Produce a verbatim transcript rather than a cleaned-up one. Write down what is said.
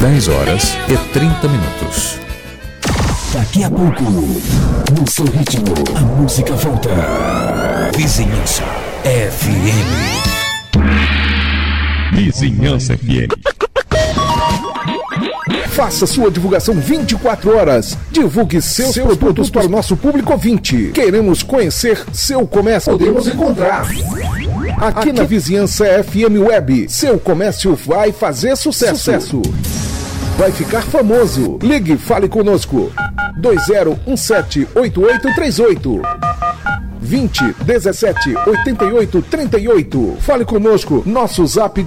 dez horas e trinta minutos. Daqui a pouco, no seu ritmo, a música volta. Vizinhança F M. Vizinhança F M. Faça sua divulgação vinte e quatro horas. Divulgue seus, seus produtos, produtos para o nosso público ouvinte. Queremos conhecer seu comércio. Podemos encontrar aqui, aqui na Vizinhança F M Web. Seu comércio vai fazer sucesso. sucesso. Vai ficar famoso. Ligue, fale conosco. dois zero um sete, oito oito três oito. vinte, dezessete, oitenta e oito, trinta e oito. Fale conosco. Nosso zap